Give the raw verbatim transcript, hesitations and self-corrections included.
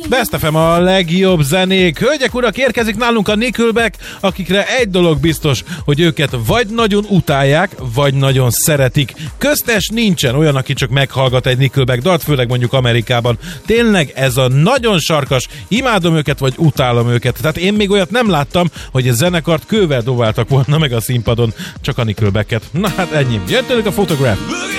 Best ef em a legjobb zenék. Hölgyek, urak, érkezik nálunk a Nickelback, akikre egy dolog biztos, hogy őket vagy nagyon utálják, vagy nagyon szeretik. Köztes nincsen olyan, aki csak meghallgat egy Nickelback dalt, főleg mondjuk Amerikában. Tényleg ez a nagyon sarkas, imádom őket, vagy utálom őket. Tehát én még olyat nem láttam, hogy a zenekart kővel dobáltak volna meg a színpadon, csak a Nickelbacket. Na hát ennyi. Jöttünk a Photograph.